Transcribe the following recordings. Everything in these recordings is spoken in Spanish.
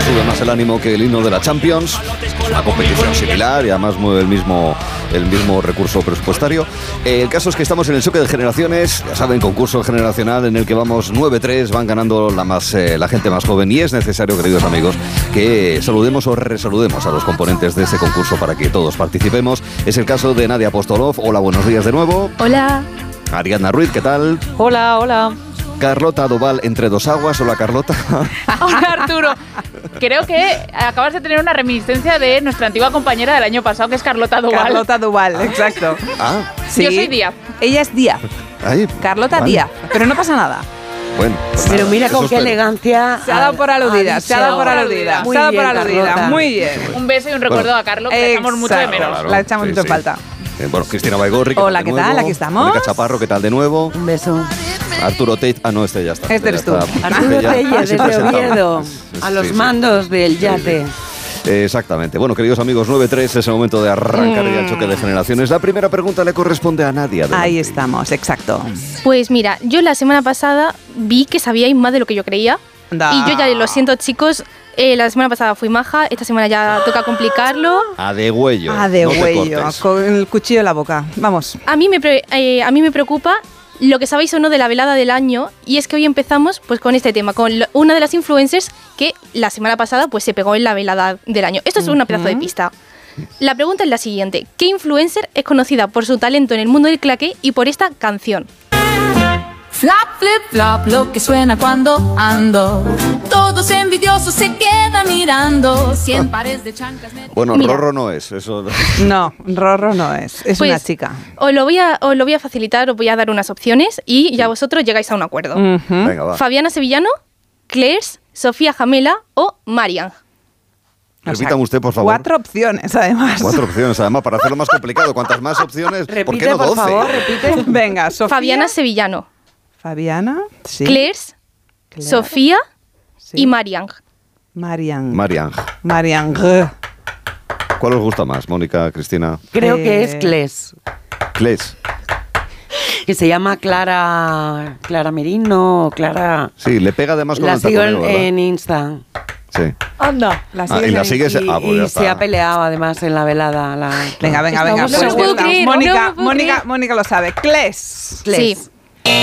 sube más el ánimo que el himno de la Champions. Es una competición similar y además mueve el mismo recurso presupuestario. El caso es que estamos en el choque de generaciones, ya saben, concurso generacional en el que vamos 9-3, van ganando la gente más joven, y es necesario, queridos amigos, que saludemos o resaludemos a los componentes de este concurso para que todos participemos. Es el caso de Nadia Apostolov. Hola, buenos días de nuevo. Hola. Ariadna Ruiz, ¿qué tal? Hola, hola. Carlota Doval, entre dos aguas. Hola, Carlota. Hola, Arturo. Creo que acabas de tener una reminiscencia de nuestra antigua compañera del año pasado, que es Carlota Doval. Carlota Doval, exacto. Ah, sí. Yo soy Díaz. Ella es Díaz. ahí. Carlota Vale. Díaz. Pero no pasa nada. Bueno, pues Pero nada, mira eso con qué espero. elegancia. Se ha dado por aludida, se ha dado por aludida. Muy Se ha dado por bien, aludida. Carlota. Muy bien. Un beso y un recuerdo a Carlos, que le echamos mucho de menos. Claro, La echamos sí, mucho en sí. falta. Bueno, Cristina Baigorri. Hola, tal ¿qué de tal? nuevo? Aquí estamos. Mónica Chaparro, ¿qué tal de nuevo? Un beso. Arturo Tate. Ah, no, este ya está. Este eres tú. Arturo Telles, desde Oviedo, a los Sí, sí. mandos del yate. Exactamente. Bueno, queridos amigos, 9-3 es el momento de arrancar ya el choque de generaciones. La primera pregunta le corresponde a Nadia. Adelante. Ahí estamos, exacto. Pues mira, yo la semana pasada vi que sabíais más de lo que yo creía. Anda. Y yo ya lo siento, chicos. La semana pasada fui maja, esta semana ya toca complicarlo. A de huello. Ah, de no te huello, cortes. con el cuchillo en la boca. Vamos. A mí me preocupa lo que sabéis o no de la velada del año, y es que hoy empezamos pues con este tema, con una de las influencers que la semana pasada pues se pegó en la velada del año. Esto es una pedazo de pista. La pregunta es la siguiente: ¿qué influencer es conocida por su talento en el mundo del claqué y por esta canción? Flap, flip, flop, lo que suena cuando ando. Todos envidiosos se quedan mirando. 100 pares de chanclas. Bueno, Mira. Rorro no es. Eso. No, Rorro no es. Es Pues, una chica. Os lo voy a facilitar, os voy a dar unas opciones y ya vosotros llegáis a un acuerdo. Ujú. Venga, va. Fabiana Sevillano, Clairs, Sofía Jamela o Marian. Repítame usted, por favor. 4 opciones, además. 4 opciones, además, para hacerlo más complicado. Cuantas más opciones, ¿por qué Repite, no 12? por favor, repite. Venga, Sofía. Fabiana Sevillano, Fabiana. Sí. Clairs, Claire, Sofía sí. y Marian. Marian. Marian. Marian. ¿Cuál os gusta más, Mónica, Cristina? Creo que es Cles, Cles. que se llama Clara Merino o Clara. Sí, le pega además con La el sigo taconeo, ¿verdad? en Insta. Sí. Anda. La Ah, y la sigues. Y, Pues ya y está. se ha peleado además en la velada. Venga, venga, venga. Estamos- no me Pues puedo estamos. creer, Mónica, no me puedo Mónica, creer. Mónica lo sabe. Cles. Cles. Sí.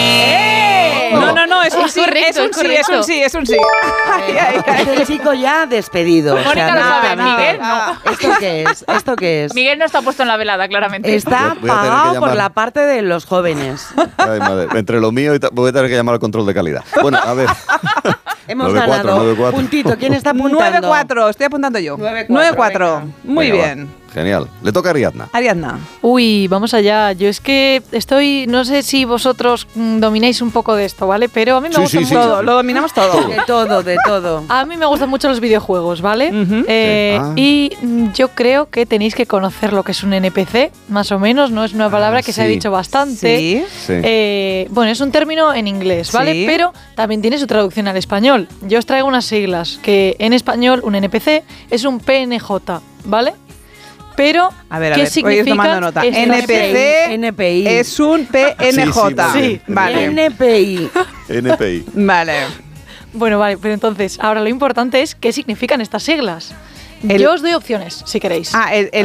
No, es un Es sí, correcto, es un es sí, es un correcto. sí, es un sí. Ay, ay, ay. Es el chico ya despedido. Mónica lo sabe, Miguel no. ¿Esto qué es? ¿Esto qué es? Miguel no está puesto en la velada, claramente. Está Voy a tener que pagado por llamar. la parte de los jóvenes. Ay, madre. Entre lo mío y voy a tener que llamar al control de calidad. Bueno, a ver. Hemos 9-4, ganado 9-4. puntito. ¿Quién está apuntando? 9-4, estoy apuntando yo. 9-4, 9-4. venga. Muy Venga, bien. va. Genial. Le toca a Ariadna. Ariadna. Uy, vamos allá. Yo es que no sé si vosotros domináis un poco de esto, ¿vale? Pero a mí me Sí, gusta sí, sí, mucho. Todo, lo dominamos todo. De todo, de todo. A mí me gustan mucho los videojuegos, ¿vale? Ujú. Sí. Ah. Y yo creo que tenéis que conocer lo que es un NPC, más o menos. No es una palabra que se ha sí. dicho bastante. Sí. Sí. Bueno, es un término en inglés, ¿vale? Sí. Pero también tiene su traducción al español. Yo os traigo unas siglas que en español un NPC es un PNJ, ¿vale? Pero, A ver, ¿qué voy a ir tomando significan nota. estas NPC NPI. es un PNJ. Sí, Vale. NPI. NPI. Vale. Bueno, vale, pero entonces, ahora lo importante es qué significan estas siglas. El- Yo os doy opciones, si queréis. Ah, el